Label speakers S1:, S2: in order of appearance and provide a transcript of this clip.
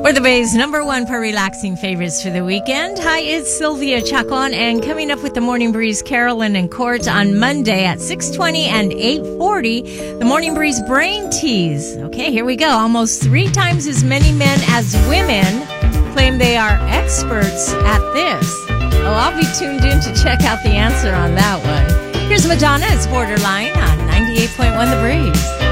S1: We're the Bay's number one for relaxing favorites for the weekend. Hi, it's Sylvia Chacon, and coming up with the Morning Breeze, Carolyn and Court on Monday at 6:20 and 8:40, the Morning Breeze Brain Tease. Okay, here we go. Almost 3 times as many men as women claim they are experts at this. Oh, I'll be tuned in to check out the answer on that one. Here's Madonna, it's Borderline on 98.1 The Breeze.